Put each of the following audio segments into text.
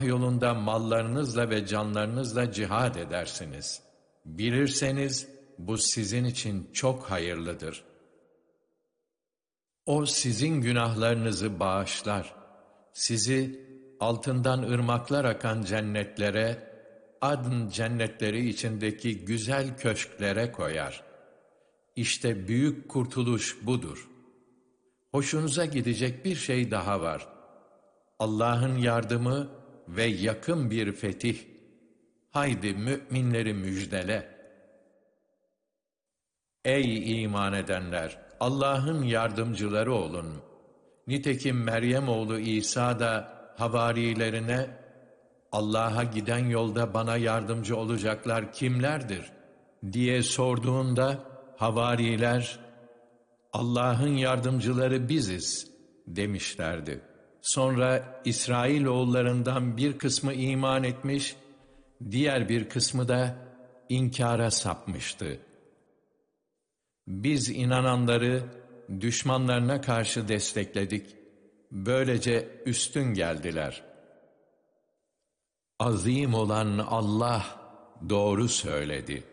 yolunda mallarınızla ve canlarınızla cihad edersiniz. Bilirseniz bu sizin için çok hayırlıdır. O sizin günahlarınızı bağışlar. Sizi altından ırmaklar akan cennetlere, adn cennetleri içindeki güzel köşklere koyar. İşte büyük kurtuluş budur. Hoşunuza gidecek bir şey daha var. Allah'ın yardımı ve yakın bir fetih. Haydi müminleri müjdele. Ey iman edenler! Allah'ın yardımcıları olun. Nitekim Meryem oğlu İsa da havarilerine, Allah'a giden yolda bana yardımcı olacaklar kimlerdir diye sorduğunda, havariler, Allah'ın yardımcıları biziz demişlerdi. Sonra İsrailoğullarından bir kısmı iman etmiş, diğer bir kısmı da inkara sapmıştı. Biz inananları düşmanlarına karşı destekledik. Böylece üstün geldiler. Azim olan Allah doğru söyledi.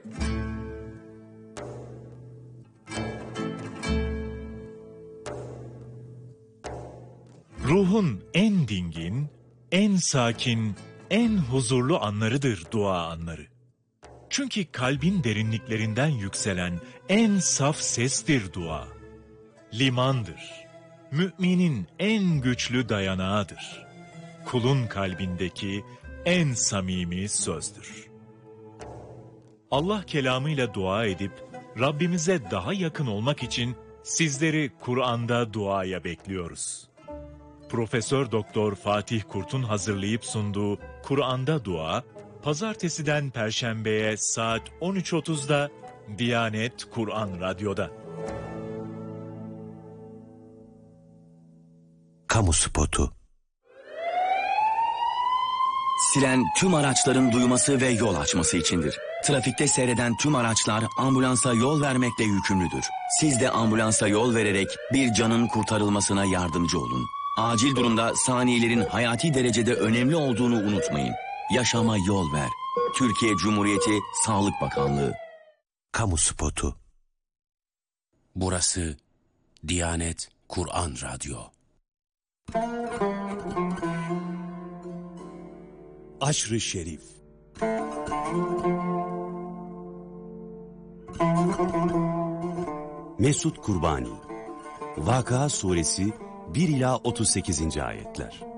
Ruhun en dingin, en sakin, en huzurlu anlarıdır dua anları. Çünkü kalbin derinliklerinden yükselen en saf sestir dua. Limandır. Müminin en güçlü dayanağıdır. Kulun kalbindeki en samimi sözdür. Allah kelamıyla dua edip Rabbimize daha yakın olmak için sizleri Kur'an'da duaya bekliyoruz. Profesör Doktor Fatih Kurt'un hazırlayıp sunduğu Kur'an'da Dua, Pazartesiden Perşembe'ye saat 13.30'da Diyanet Kur'an Radyo'da. Kamu spotu. Siren tüm araçların duyması ve yol açması içindir. Trafikte seyreden tüm araçlar ambulansa yol vermekle yükümlüdür. Siz de ambulansa yol vererek bir canın kurtarılmasına yardımcı olun. Acil durumda saniyelerin hayati derecede önemli olduğunu unutmayın. Yaşama yol ver. Türkiye Cumhuriyeti Sağlık Bakanlığı. Kamu spotu. Burası Diyanet Kur'an Radyo. Aşr-ı Şerif. Mesud Kurbani. Vakıa Suresi 1 ila 38. ayetler.